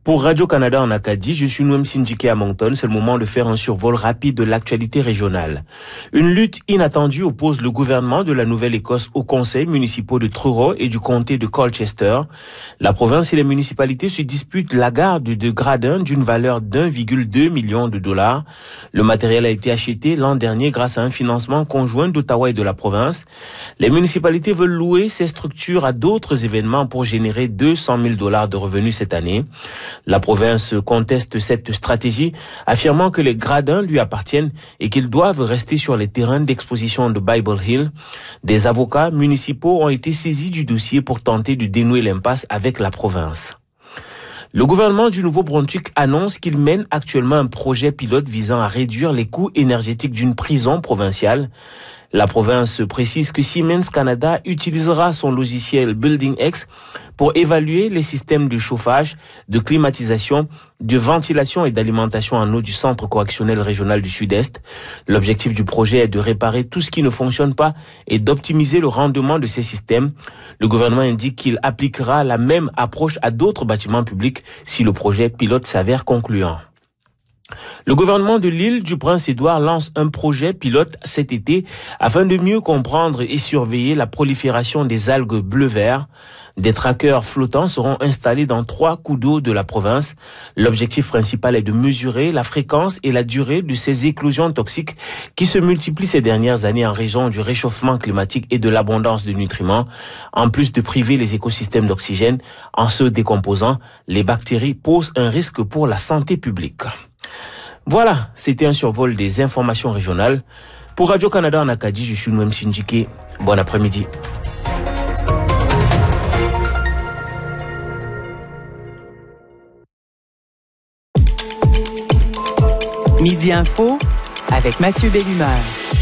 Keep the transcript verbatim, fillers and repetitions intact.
Pour Radio-Canada en Acadie, je suis Noem Sindjike à Moncton. C'est le moment de faire un survol rapide de l'actualité régionale. Une lutte inattendue oppose le gouvernement de la Nouvelle-Écosse aux conseils municipaux de Truro et du comté de Colchester. La province et les municipalités se disputent la garde de gradins d'une valeur d'un virgule deux million de dollars. Le matériel a été acheté l'an dernier grâce à un financement conjoint d'Ottawa et de la province. Les municipalités veulent louer ces structures à d'autres événements pour générer deux cent mille dollars de revenus cette année. La province conteste cette stratégie, affirmant que les gradins lui appartiennent et qu'ils doivent rester sur les terrains d'exposition de Bible Hill. Des avocats municipaux ont été saisis du dossier pour tenter de dénouer l'impasse avec la province. Le gouvernement du Nouveau-Brunswick annonce qu'il mène actuellement un projet pilote visant à réduire les coûts énergétiques d'une prison provinciale. La province précise que Siemens Canada utilisera son logiciel BuildingX pour évaluer les systèmes de chauffage, de climatisation, de ventilation et d'alimentation en eau du Centre correctionnel régional du Sud-Est. L'objectif du projet est de réparer tout ce qui ne fonctionne pas et d'optimiser le rendement de ces systèmes. Le gouvernement indique qu'il appliquera la même approche à d'autres bâtiments publics si le projet pilote s'avère concluant. Le gouvernement de l'île du Prince-Édouard lance un projet pilote cet été afin de mieux comprendre et surveiller la prolifération des algues bleu-vert. Des trackers flottants seront installés dans trois coups d'eau de la province. L'objectif principal est de mesurer la fréquence et la durée de ces éclosions toxiques qui se multiplient ces dernières années en raison du réchauffement climatique et de l'abondance de nutriments. En plus de priver les écosystèmes d'oxygène, en se décomposant, les bactéries posent un risque pour la santé publique. Voilà, c'était un survol des informations régionales. Pour Radio-Canada en Acadie, je suis Noem Sindjike. Bon après-midi. Midi Info avec Mathieu Bellumeur.